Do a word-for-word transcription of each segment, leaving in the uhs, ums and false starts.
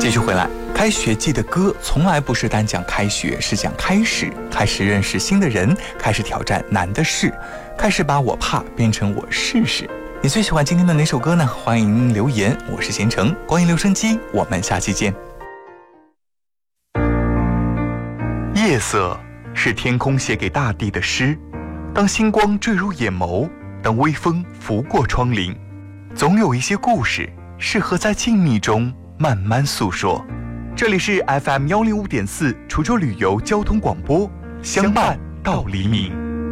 继续回来，开学季的歌从来不是单讲开学，是讲开始，开始认识新的人，开始挑战难的事，开始把我怕变成我试试。你最喜欢今天的哪首歌呢？欢迎留言，我是贤成，光影留声机，我们下期见。夜色是天空写给大地的诗，当星光坠入眼眸，当微风拂过窗棂，总有一些故事适合在静谧中慢慢诉说。这里是 F M 一零五点四滁州旅游交通广播，相伴到黎明。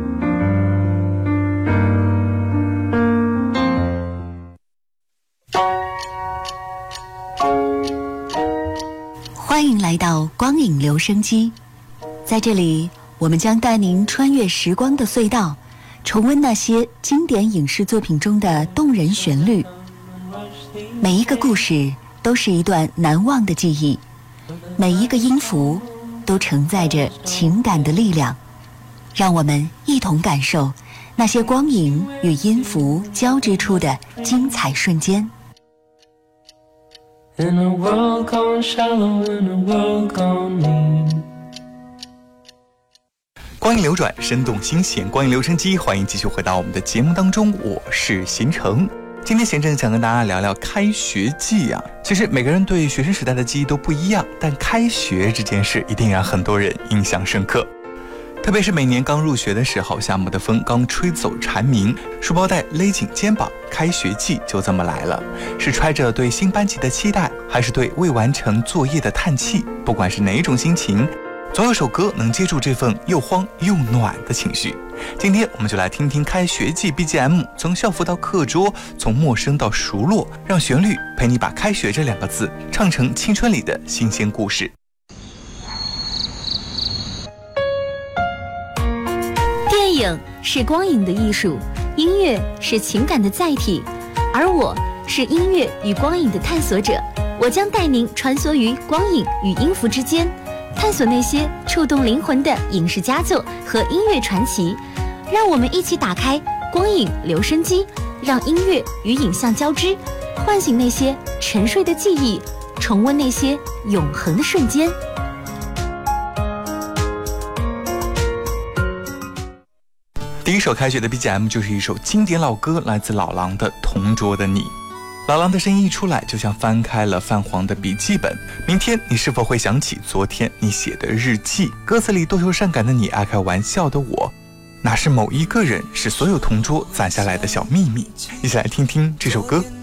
欢迎来到光影留声机，在这里我们将带您穿越时光的隧道，重温那些经典影视作品中的动人旋律。每一个故事都是一段难忘的记忆，每一个音符都承载着情感的力量。让我们一同感受那些光影与音符交织出的精彩瞬间。 In a world gone shallow, in a world gone mean。 光影流转，生动新鲜，光影留声机，欢迎继续回到我们的节目当中，我是贤成。今天贤正想跟大家聊聊开学季啊。其实每个人对学生时代的记忆都不一样，但开学这件事一定让很多人印象深刻。特别是每年刚入学的时候，夏末的风刚吹走蝉鸣，书包带勒紧肩膀，开学季就这么来了。是揣着对新班级的期待，还是对未完成作业的叹气？不管是哪一种心情，总有首歌能接住这份又慌又暖的情绪。今天我们就来听听开学季 B G M， 从校服到课桌，从陌生到熟络，让旋律陪你把开学这两个字唱成青春里的新鲜故事。 电影是光影的艺术，音乐是情感的载体，而我是音乐与光影的探索者。我将带您穿梭于光影与音符之间，探索那些触动灵魂的影视佳作和音乐传奇。让我们一起打开光影留声机，让音乐与影像交织，唤醒那些沉睡的记忆，重温那些永恒的瞬间。 第一首开学的 B G M 就是一首经典老歌，来自老狼的《同桌的你》。老狼的声音一出来，就像翻开了泛黄的笔记本。明天你是否会想起昨天你写的日记？歌词里多愁善感的你，爱开玩笑的我，哪是某一个人，是所有同桌攒下来的小秘密。一起来听听这首歌。